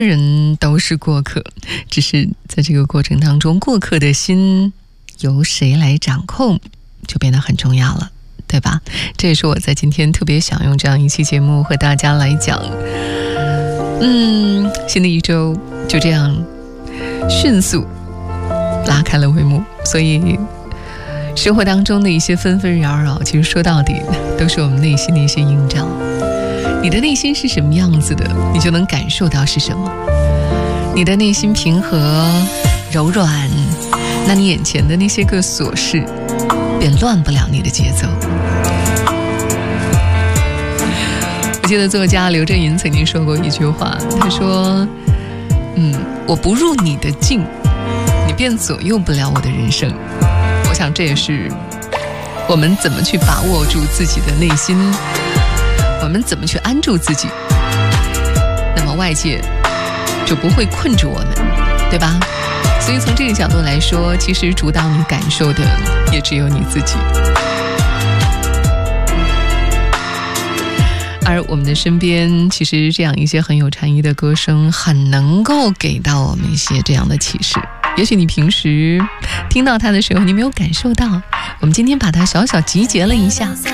人都是过客，只是在这个过程当中，过客的心由谁来掌控就变得很重要了，对吧？这也是我在今天特别想用这样一期节目和大家来讲。新的一周就这样迅速拉开了帷幕，所以生活当中的一些纷纷扰扰，其实说到底都是我们内心的一些映照。你的内心是什么样子的，你就能感受到是什么。你的内心平和柔软，那你眼前的那些个琐事便乱不了你的节奏。我记得作家刘震云曾经说过一句话，他说我不入你的境，你便左右不了我的人生。我想这也是我们怎么去把握住自己的内心，我们怎么去安住自己，那么外界就不会困住我们，对吧？所以从这个角度来说，其实主导你感受的也只有你自己。而我们的身边，其实这样一些很有禅意的歌声，很能够给到我们一些这样的启示。也许你平时听到它的时候，你没有感受到，我们今天把它小小集结了一下。